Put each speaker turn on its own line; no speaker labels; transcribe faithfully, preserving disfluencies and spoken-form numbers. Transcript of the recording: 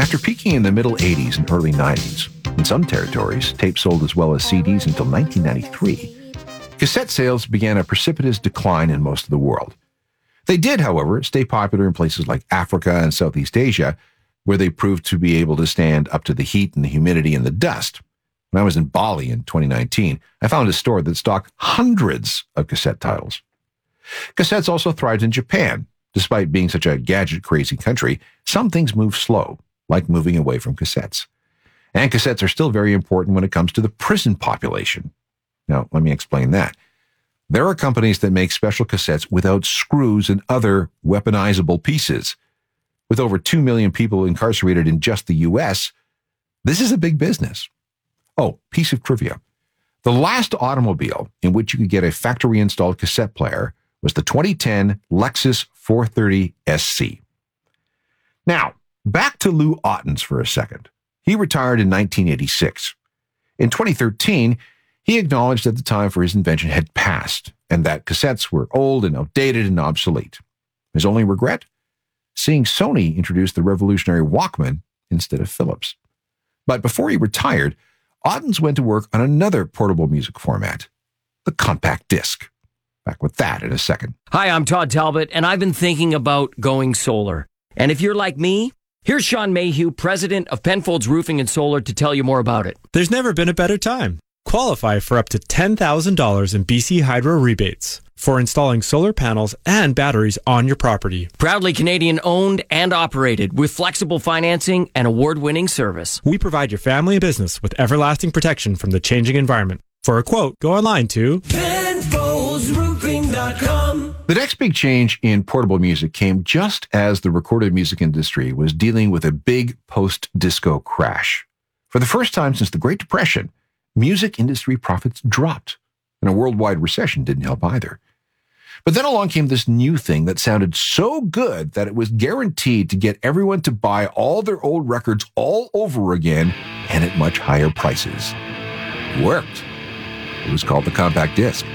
After peaking in the middle eighties and early nineties, in some territories, tapes sold as well as C Ds until nineteen ninety-three. Cassette sales began a precipitous decline in most of the world. They did, however, stay popular in places like Africa and Southeast Asia, where they proved to be able to stand up to the heat and the humidity and the dust. When I was in Bali in twenty nineteen, I found a store that stocked hundreds of cassette titles. Cassettes also thrived in Japan. Despite being such a gadget-crazy country, some things move slow, like moving away from cassettes. And cassettes are still very important when it comes to the prison population. Now, let me explain that. There are companies that make special cassettes without screws and other weaponizable pieces. With over two million people incarcerated in just the U S, this is a big business. Oh, piece of trivia. The last automobile in which you could get a factory-installed cassette player was the twenty ten Lexus four thirty S C. Now, back to Lou Ottens for a second. He retired in nineteen eighty-six. In twenty thirteen, he acknowledged that the time for his invention had passed and that cassettes were old and outdated and obsolete. His only regret? Seeing Sony introduce the revolutionary Walkman instead of Philips. But before he retired, Ottens went to work on another portable music format, the compact disc. Back with that in a second.
Hi, I'm Todd Talbot, and I've been thinking about going solar. And if you're like me, here's Sean Mayhew, president of Penfolds Roofing and Solar, to tell you more about it.
There's never been a better time. Qualify for up to ten thousand dollars in B C Hydro rebates for installing solar panels and batteries on your property.
Proudly Canadian owned and operated with flexible financing and award-winning service.
We provide your family and business with everlasting protection from the changing environment. For a quote, go online to
Penfolds Roofing dot com. The next big change in portable music came just as the recorded music industry was dealing with a big post-disco crash. For the first time since the Great Depression, music industry profits dropped, and a worldwide recession didn't help either. But then along came this new thing that sounded so good that it was guaranteed to get everyone to buy all their old records all over again and at much higher prices. It worked. It was called the compact disc.